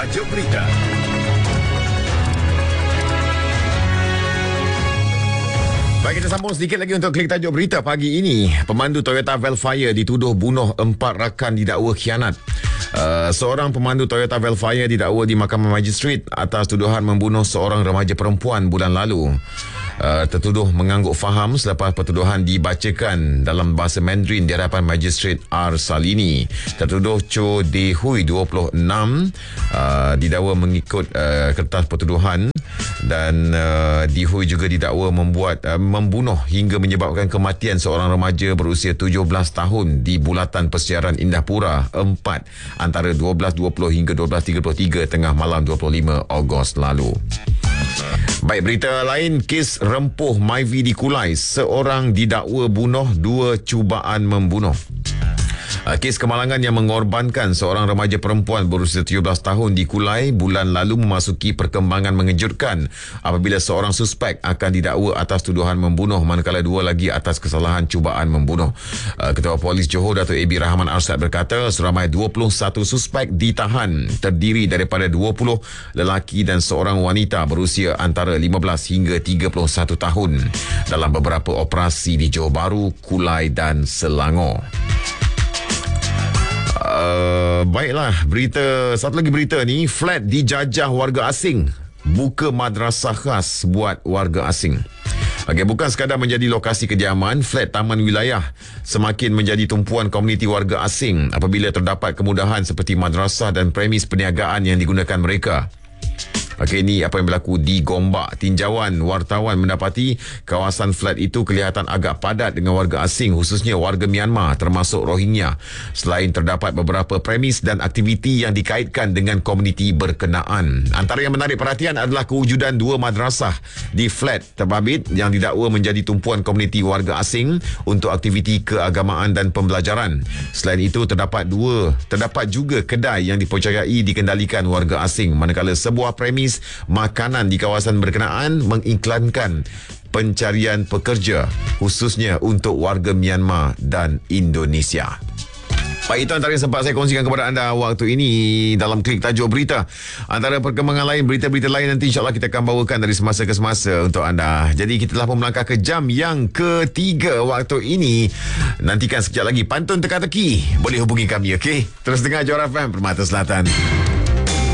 Tajuk Berita. Baik, kita sambung sedikit lagi untuk klik tajuk berita pagi ini. Pemandu Toyota Velfire dituduh bunuh 4 rakan didakwa khianat. Seorang pemandu Toyota Velfire didakwa di Mahkamah Magistrate atas tuduhan membunuh seorang remaja perempuan bulan lalu. Tertuduh mengangguk faham selepas pertuduhan dibacakan dalam bahasa Mandarin di hadapan Magistrate R. Salini. Tertuduh Cho De Hui, 26, didakwa mengikut kertas pertuduhan, dan Di Hui juga didakwa membunuh hingga menyebabkan kematian seorang remaja berusia 17 tahun di bulatan persiaran Indahpura 4 antara 12.20 hingga 12.33 tengah malam 25 Ogos lalu. Baik, berita lain, kes rempuh Myvi di Kulai. Seorang didakwa bunuh, 2 cubaan membunuh. Kes kemalangan yang mengorbankan seorang remaja perempuan berusia 17 tahun di Kulai bulan lalu memasuki perkembangan mengejutkan apabila seorang suspek akan didakwa atas tuduhan membunuh manakala 2 lagi atas kesalahan cubaan membunuh. Ketua Polis Johor Datuk A.B. Rahman Arsyad berkata seramai 21 suspek ditahan, terdiri daripada 20 lelaki dan seorang wanita berusia antara 15 hingga 31 tahun dalam beberapa operasi di Johor Bahru, Kulai dan Selangor. Baiklah, satu lagi berita ni, flat dijajah warga asing, buka madrasah khas buat warga asing. Okey, bukan sekadar menjadi lokasi kediaman, flat taman wilayah semakin menjadi tumpuan komuniti warga asing apabila terdapat kemudahan seperti madrasah dan premis perniagaan yang digunakan mereka. Okey, ini apa yang berlaku di Gombak. Tinjauan wartawan mendapati kawasan flat itu kelihatan agak padat dengan warga asing, khususnya warga Myanmar termasuk Rohingya. Selain terdapat beberapa premis dan aktiviti yang dikaitkan dengan komuniti berkenaan. Antara yang menarik perhatian adalah kewujudan 2 madrasah di flat terbabit yang didakwa menjadi tumpuan komuniti warga asing untuk aktiviti keagamaan dan pembelajaran. Selain itu terdapat juga kedai yang dipercayai dikendalikan warga asing, manakala sebuah premis makanan di kawasan berkenaan mengiklankan pencarian pekerja khususnya untuk warga Myanmar dan Indonesia. Baik, itu antara yang sempat saya kongsikan kepada anda waktu ini dalam klik tajuk berita. Antara perkembangan lain, berita-berita lain nanti insyaAllah kita akan bawakan dari semasa ke semasa untuk anda. Jadi kita telah pun melangkah ke jam yang ketiga waktu ini. Nantikan sekejap lagi pantun teka-teki. Boleh hubungi kami, okey? Terus dengar Johor FM Permata Selatan.